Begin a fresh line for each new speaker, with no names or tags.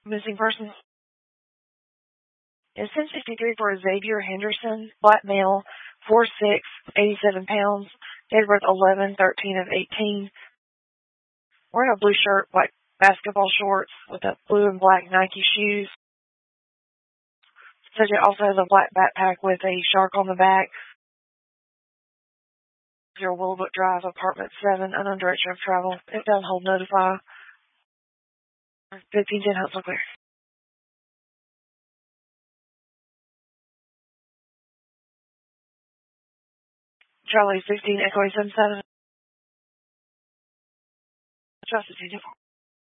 Missing persons is 1063 for Xavier Henderson, black male, 4'6", 87 pounds, date of birth 11/13 of 18. Wearing a blue shirt, black basketball shorts with a blue and black Nike shoes. Subject also has a black backpack with a shark on the back. 0 Willowbrook Drive, apartment 7, unknown direction of travel. If down, hold notify. 1510 Huntsville clear. Charlie 16 Echo 877. Trust it,